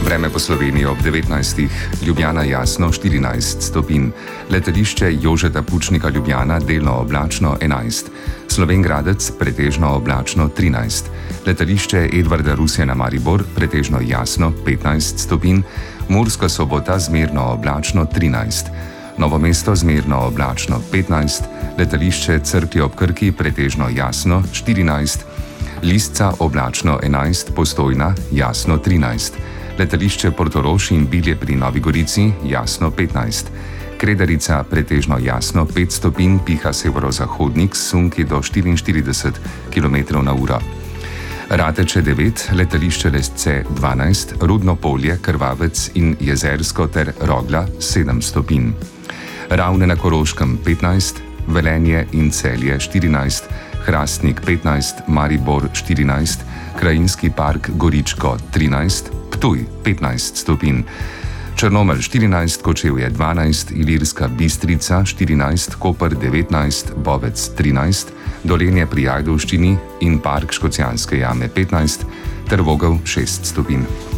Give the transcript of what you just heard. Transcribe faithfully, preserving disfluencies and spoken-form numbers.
Vreme po Sloveniji ob devetnajstih, Ljubljana jasno štirinajst stopinj, letališče Jožeta Pučnika Ljubljana delno oblačno enajst, Slovenj Gradec pretežno oblačno trinajst, letališče Edvarda Rusjana Maribor pretežno jasno petnajst stopinj, Murska Sobota zmerno oblačno trinajst, Novo mesto zmerno oblačno petnajst, letališče Cerklje ob Krki pretežno jasno štirinajst, Lisca oblačno enajst, Postojna jasno trinajst, letališče Portorož in Bilje pri Novi Gorici jasno petnajst, Kredarica pretežno jasno pet stopinj, piha severozahodnik s sunki do štiriinštirideset kilometrov na uro. Rateče devet, letališče Lesce dvanajst, Rudno Polje, Krvavec in Jezersko ter Rogla sedem stopinj. Ravne na Koroškem petnajst, Velenje in Celje štirinajst, Hrastnik petnajst, Maribor štirinajst, Krajinski park Goričko trinajst, Ptuj petnajst stopinj, Črnomelj štirinajst, Kočevje dvanajst, Ilirska Bistrica štirinajst, Koper devetnajst, Bovec trinajst, Dolenje pri Ajdovščini in park Škocjanske jame petnajst ter Vogel šest stopinj.